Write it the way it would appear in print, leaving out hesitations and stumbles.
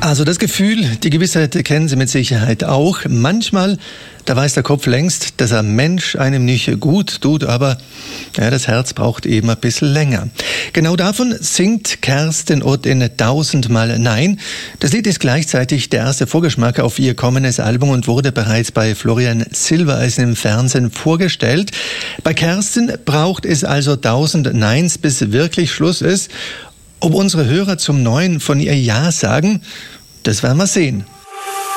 Also das Gefühl, die Gewissheit kennen Sie mit Sicherheit auch. Manchmal, da weiß der Kopf längst, dass ein Mensch einem nicht gut tut, aber ja, das Herz braucht eben ein bisschen länger. Genau davon singt Kerstin Ott in 1000-mal Nein. Das Lied ist gleichzeitig der erste Vorgeschmack auf ihr kommendes Album und wurde bereits bei Florian Silbereisen im Fernsehen vorgestellt. Bei Kerstin braucht es also 1000 Neins, bis wirklich Schluss ist. Ob unsere Hörer zum Neuen von ihr Ja sagen, das werden wir sehen.